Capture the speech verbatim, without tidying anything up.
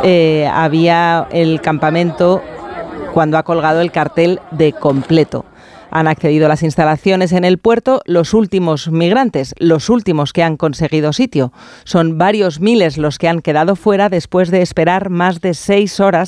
eh, había el campamento cuando ha colgado el cartel de completo. Han accedido a las instalaciones en el puerto los últimos migrantes, los últimos que han conseguido sitio. Son varios miles los que han quedado fuera después de esperar más de seis horas